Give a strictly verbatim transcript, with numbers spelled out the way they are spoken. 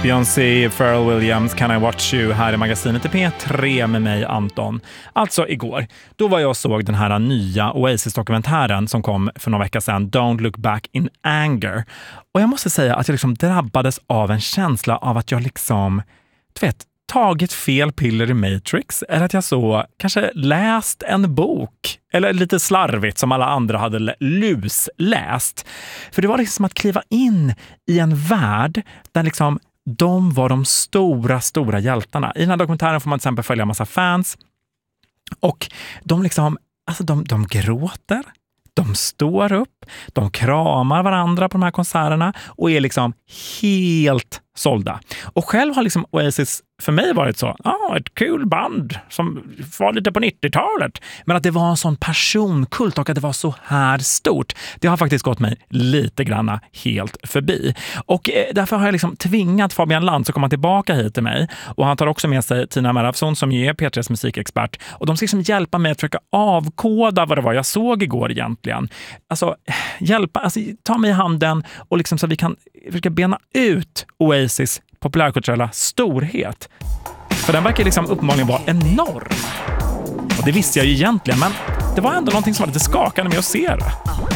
Beyoncé, Pharrell Williams, Can I Watch You här i magasinet i P tre med mig, Anton. Alltså igår, då var jag och såg den här nya Oasis-dokumentären som kom för några veckor sedan, Don't Look Back in Anger. Och jag måste säga att jag liksom drabbades av en känsla av att jag liksom, du vet, tagit fel piller i Matrix, eller att jag så kanske läst en bok, eller lite slarvigt som alla andra hade lusläst. För det var liksom att kliva in i en värld där liksom de var de stora, stora hjältarna. I den här dokumentären får man till exempel följa en massa fans och de liksom, alltså de, de gråter, de står upp, de kramar varandra på de här konserterna och är liksom helt sålda. Och själv har liksom Oasis för mig varit så, ja, ah, ett kul band som var lite på nittiotalet. Men att det var en sån personkult och att det var så här stort, det har faktiskt gått mig lite granna helt förbi. Och eh, därför har jag liksom tvingat Fabian Lantz att komma tillbaka hit till mig. Och han tar också med sig Tina Merafson som ju är P tre:s musikexpert. Och de ska liksom hjälpa mig att försöka avkoda vad det var jag såg igår egentligen. Alltså, hjälpa, alltså ta mig i handen och liksom så vi kan försöka bena ut Oasis populärkulturella storhet. För den verkar liksom uppenbarligen vara enorm. Och det visste jag ju egentligen, men det var ändå någonting som var lite skakande med att se det.